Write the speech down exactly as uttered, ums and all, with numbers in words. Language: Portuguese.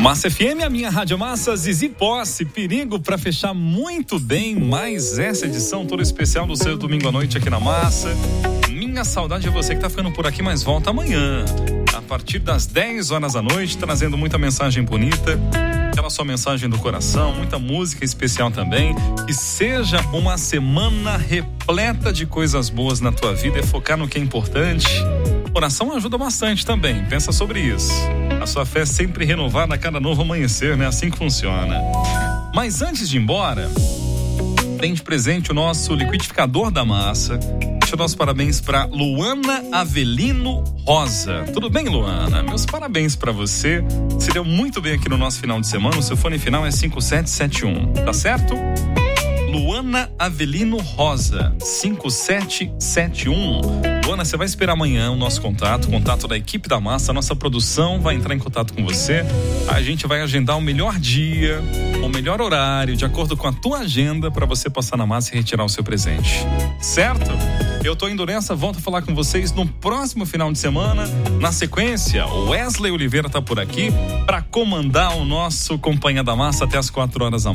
Massa F M, a minha Rádio Massa, Zizi Posse, perigo pra fechar muito bem mais essa edição toda especial do seu domingo à noite aqui na Massa. Minha saudade é você que tá ficando por aqui, mas volta amanhã, a partir das dez horas da noite, trazendo muita mensagem bonita, aquela sua mensagem do coração, muita música especial também. Que seja uma semana repleta de coisas boas na tua vida e focar no que é importante. Oração ajuda bastante também, pensa sobre isso. A sua fé é sempre renovada a cada novo amanhecer, né? Assim que funciona. Mas antes de ir embora, tem de presente o nosso liquidificador da massa. Deixa eu dar os parabéns para Luana Avelino Rosa. Tudo bem, Luana? Meus parabéns para você. Se deu muito bem aqui no nosso final de semana. O seu fone final é cinco sete sete um, tá certo? Luana Avelino Rosa, cinco sete sete um. Luana, você vai esperar amanhã o nosso contato, contato da equipe da Massa, a nossa produção vai entrar em contato com você. A gente vai agendar o melhor dia, o melhor horário, de acordo com a tua agenda, para você passar na Massa e retirar o seu presente. Certo? Eu tô indo nessa, volto a falar com vocês no próximo final de semana. Na sequência, o Wesley Oliveira tá por aqui para comandar o nosso Companhia da Massa até as quatro horas da manhã.